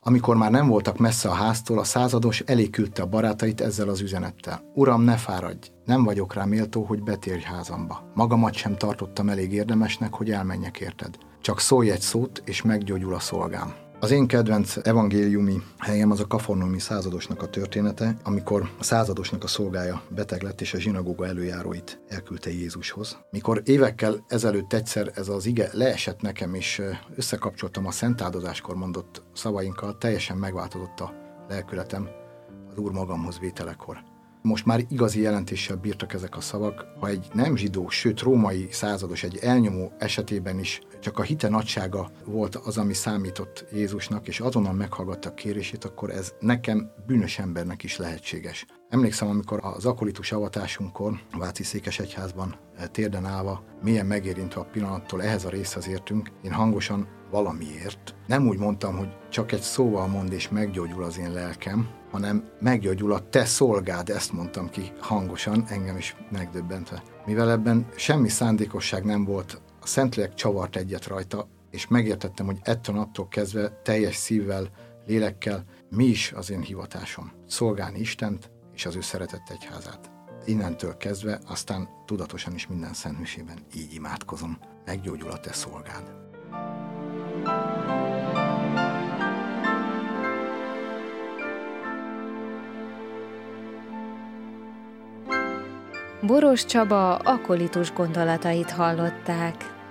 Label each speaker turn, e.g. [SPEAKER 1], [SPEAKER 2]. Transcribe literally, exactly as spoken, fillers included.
[SPEAKER 1] Amikor már nem voltak messze a háztól, a százados elé küldte a barátait ezzel az üzenettel. Uram, ne fáradj, nem vagyok rá méltó, hogy betérj házamba. Magamat sem tartottam elég érdemesnek, hogy elmenjek érted. Csak szólj egy szót, és meggyógyul a szolgám. Az én kedvenc evangéliumi helyem az a kafarnaumi századosnak a története, amikor a századosnak a szolgája beteg lett, és a zsinagóga előjáróit elküldte Jézushoz. Mikor évekkel ezelőtt egyszer ez az ige leesett nekem, és összekapcsoltam a szentáldozáskor mondott szavainkkal, teljesen megváltozott a lelkületem az Úr magamhoz vételekor. Most már igazi jelentéssel bírtak ezek a szavak, ha egy nem zsidó, sőt római százados, egy elnyomó esetében is csak a hite nagysága volt az, ami számított Jézusnak, és azonnal meghallgatta a kérését, akkor ez nekem, bűnös embernek is lehetséges. Emlékszem, amikor az akolitus avatásunkkor a Váci Székesegyházban térden állva, mélyen megérintve a pillanattól ehhez a részhez értünk, én hangosan valamiért nem úgy mondtam, hogy csak egy szóval mond és meggyógyul az én lelkem, hanem meggyógyul a te szolgád, ezt mondtam ki hangosan, engem is megdöbbentve. Mivel ebben semmi szándékosság nem volt, a Szentlélek csavart egyet rajta, és megértettem, hogy ettől naptól kezdve teljes szívvel, lélekkel mi is az én hivatásom. Szolgálni Istent és az ő szeretett egyházát. Innentől kezdve aztán tudatosan is minden szenthűségben így imádkozom. Meggyógyul a te szolgád.
[SPEAKER 2] Boros Csaba akolitus gondolatait hallották.